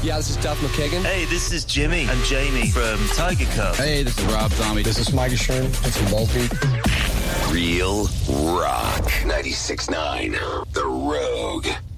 Yeah, this is Duff McKagan. Hey, this is Jimmy and Jamie from Tiger Cup. Hey, this is Rob Zombie. This is Mikey Sherman from Volbeat. Real Rock 96.9 The Rogue.